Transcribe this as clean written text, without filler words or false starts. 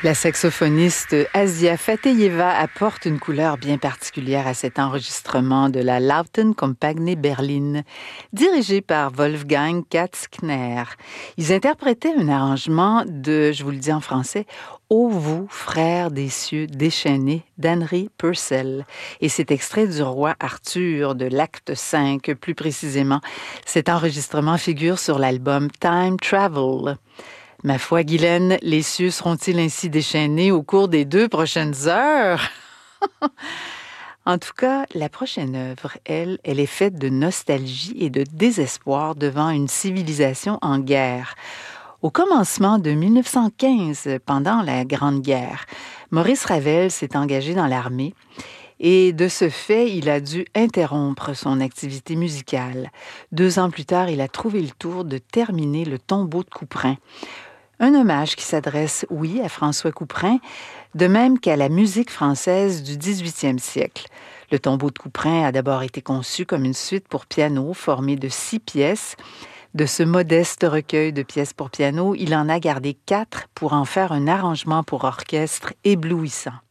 La saxophoniste Asia Fateyeva apporte une couleur bien particulière à cet enregistrement de la Lautenkompanie Berlin, dirigé par Wolfgang Katz-Kner. Ils interprétaient un arrangement de, je vous le dis en français, Ô vous, frères des cieux déchaînés, d'Henry Purcell. Et c'est extrait du Roi Arthur, de l'acte 5 plus précisément. Cet enregistrement figure sur l'album Time Travel. Ma foi, Guylaine, les cieux seront-ils ainsi déchaînés au cours des 2 prochaines heures? En tout cas, la prochaine œuvre, elle est faite de nostalgie et de désespoir devant une civilisation en guerre. Au commencement de 1915, pendant la Grande Guerre, Maurice Ravel s'est engagé dans l'armée et de ce fait, il a dû interrompre son activité musicale. 2 ans plus tard, il a trouvé le tour de terminer le Tombeau de Couperin. Un hommage qui s'adresse, oui, à François Couperin, de même qu'à la musique française du 18e siècle. Le Tombeau de Couperin a d'abord été conçu comme une suite pour piano formée de 6 pièces. De ce modeste recueil de pièces pour piano, il en a gardé 4 pour en faire un arrangement pour orchestre éblouissant.